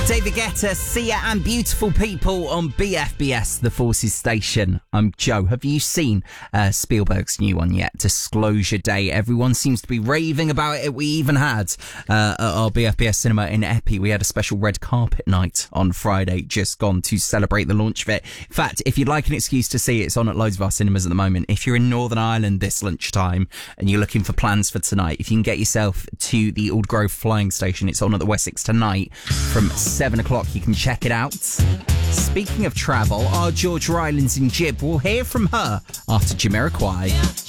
David Guetta, Sia and Beautiful People on BFBS, the Forces station. I'm Joe. Have you seen Spielberg's new one yet? Disclosure Day. Everyone seems to be raving about it. We even had at our BFBS cinema in Epping, we had a special red carpet night on Friday just gone to celebrate the launch of it. In fact, if you'd like an excuse to see it, it's on at loads of our cinemas at the moment. If you're in Northern Ireland this lunchtime and you're looking for plans for tonight, if you can get yourself to the Aldgrove Flying Station, it's on at the Wessex tonight from 7 o'clock. You can check it out. Speaking of travel, our George Rylands in Jib, we'll hear from her after Jamiroquai.